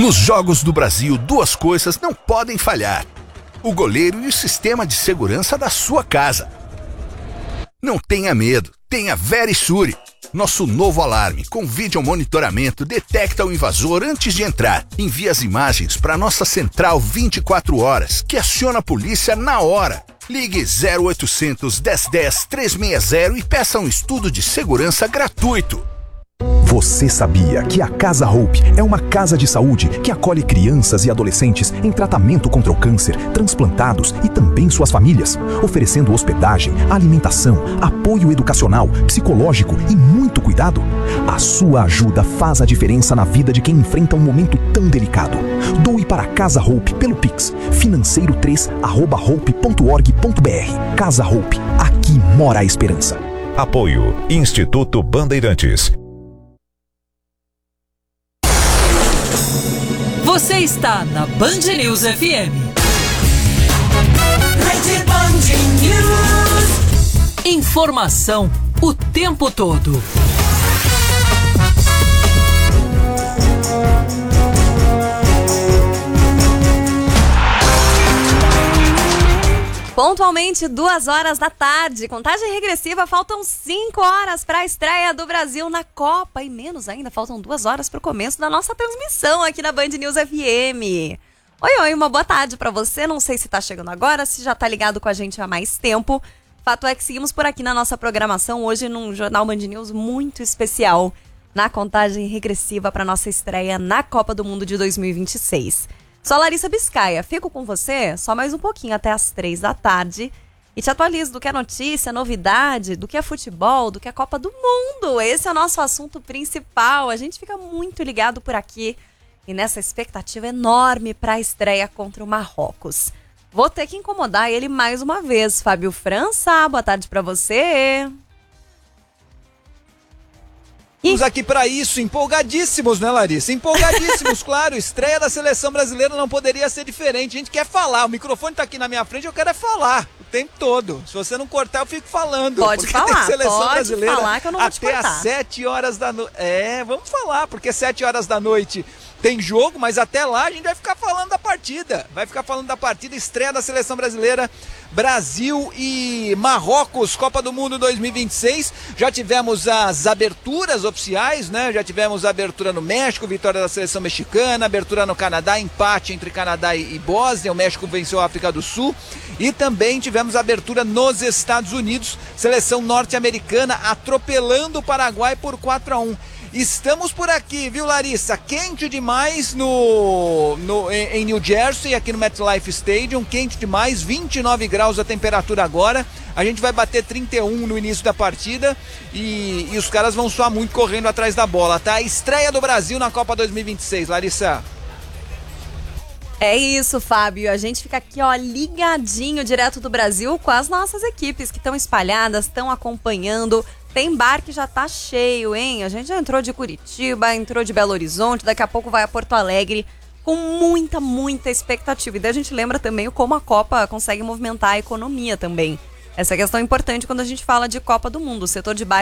Nos Jogos do Brasil, duas coisas não podem falhar: o goleiro e o sistema de segurança da sua casa. Não tenha medo, tenha Verisure. Nosso novo alarme com vídeo monitoramento detecta o invasor antes de entrar. Envia as imagens para nossa central 24 horas, que aciona a polícia na hora. Ligue 0800 1010 360 e peça um estudo de segurança gratuito. Você sabia que a Casa Hope é uma casa de saúde que acolhe crianças e adolescentes em tratamento contra o câncer, transplantados e também suas famílias, oferecendo hospedagem, alimentação, apoio educacional, psicológico e muito cuidado? A sua ajuda faz a diferença na vida de quem enfrenta um momento tão delicado. Doe para a Casa Hope pelo Pix, financeiro3@hope.org.br. Casa Hope, aqui mora a esperança. Apoio Instituto Bandeirantes. Você está na Band News FM. Rede Band News. Informação o tempo todo. Pontualmente 2h da tarde, contagem regressiva, faltam 5 horas para a estreia do Brasil na Copa e menos ainda, faltam 2 horas para o começo da nossa transmissão aqui na Band News FM. Oi, uma boa tarde para você, não sei se tá chegando agora, se já tá ligado com a gente há mais tempo. Fato é que seguimos por aqui na nossa programação hoje num Jornal Band News muito especial, na contagem regressiva para nossa estreia na Copa do Mundo de 2026. Sou a Larissa Biscaia, fico com você só mais um pouquinho até as 3 da tarde e te atualizo do que é notícia, novidade, do que é futebol, do que é Copa do Mundo. Esse é o nosso assunto principal, a gente fica muito ligado por aqui e nessa expectativa enorme para a estreia contra o Marrocos. Vou ter que incomodar ele mais uma vez. Fábio França, boa tarde para você. Estamos aqui para isso, empolgadíssimos, né, Larissa? Empolgadíssimos, claro. Estreia da seleção brasileira não poderia ser diferente. A gente quer falar, o microfone tá aqui na minha frente, eu quero é falar o tempo todo. Se você não cortar, eu fico falando. Pode falar, tem seleção pode brasileira falar que eu não vou te cortar. Até às 7 horas da noite. Vamos falar, porque 7 horas da noite tem jogo, mas até lá a gente vai ficar falando da partida. Estreia da seleção brasileira, Brasil e Marrocos, Copa do Mundo 2026. Já tivemos as aberturas oficiais, né? Já tivemos a abertura no México, vitória da seleção mexicana, abertura no Canadá, empate entre Canadá e Bósnia. O México venceu a África do Sul. E também tivemos a abertura nos Estados Unidos, seleção norte-americana atropelando o Paraguai por 4-1. Estamos por aqui, viu, Larissa? Quente demais em New Jersey, aqui no MetLife Stadium, quente demais, 29 graus a temperatura agora. A gente vai bater 31 no início da partida e os caras vão suar muito correndo atrás da bola, tá? Estreia do Brasil na Copa 2026, Larissa. É isso, Fábio. A gente fica aqui, ó, ligadinho direto do Brasil com as nossas equipes que estão espalhadas, estão acompanhando. Tem bar que já tá cheio, hein? A gente já entrou de Curitiba, entrou de Belo Horizonte, daqui a pouco vai a Porto Alegre com muita, muita expectativa. E daí a gente lembra também como a Copa consegue movimentar a economia também. Essa questão é importante quando a gente fala de Copa do Mundo. O setor de bar